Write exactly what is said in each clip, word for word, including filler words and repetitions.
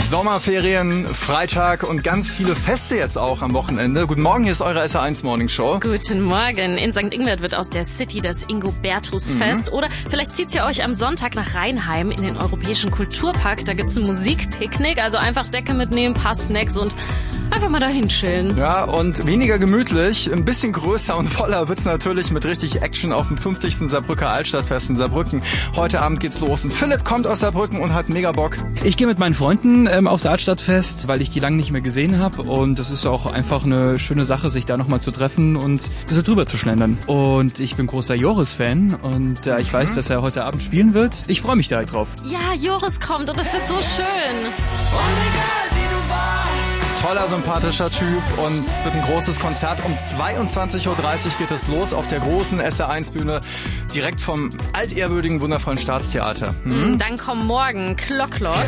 Sommerferien, Freitag und ganz viele Feste jetzt auch am Wochenende. Guten Morgen, hier ist eure S R eins Morning Show. Guten Morgen. In Sankt Ingbert wird aus der City das Ingobertus-Fest. Mhm. Oder vielleicht zieht ihr euch am Sonntag nach Rheinheim in den Europäischen Kulturpark. Da gibt's ein Musikpicknick, also einfach Decke mitnehmen, paar Snacks und einfach mal dahin chillen. Ja, und weniger gemütlich, ein bisschen größer und voller wird's natürlich mit richtig Action auf dem fünfzigsten Saarbrücker Altstadtfest in Saarbrücken. Heute Abend geht's los und Philipp kommt aus Saarbrücken und hat mega Bock. Ich gehe mit meinen Freunden ähm, aufs Altstadtfest, weil ich die lange nicht mehr gesehen habe und es ist auch einfach eine schöne Sache, sich da nochmal zu treffen und ein bisschen drüber zu schlendern. Und ich bin großer Joris-Fan und äh, ich mhm. weiß, dass er heute Abend spielen wird. Ich freue mich da halt drauf. Ja, Joris kommt und das wird so schön. Und egal, wie du warst. Toller, sympathischer Typ und wird ein großes Konzert. Um zweiundzwanzig Uhr dreißig geht es los auf der großen S R eins Bühne, direkt vom altehrwürdigen, wundervollen Staatstheater. Hm? Dann kommt morgen Klock Klock.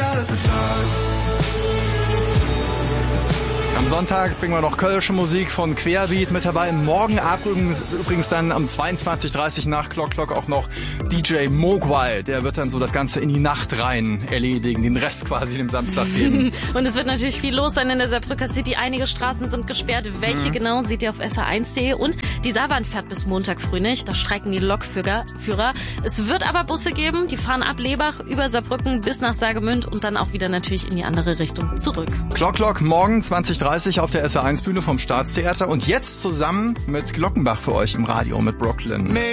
Am Sonntag bringen wir noch kölsche Musik von Querbeat mit dabei. Morgen übrigens, übrigens dann um zweiundzwanzig Uhr dreißig nach Klock Klock auch noch D J Mogwai. Der wird dann so das Ganze in die Nacht rein erledigen, den Rest quasi dem Samstag geben. Und es wird natürlich viel los sein in der Saarbrücker City. Einige Straßen sind gesperrt. Welche mhm. genau, seht ihr auf S R eins punkt de. Und die Saarbahn fährt bis Montag früh nicht. Da streiken die Lokführer. Es wird aber Busse geben, die fahren ab Lebach über Saarbrücken bis nach Saargemünd und dann auch wieder natürlich in die andere Richtung zurück. Klock Klock morgen zwanzig Uhr dreißig auf der S R eins Bühne vom Staatstheater und jetzt zusammen mit Glockenbach für euch im Radio mit Brooklyn.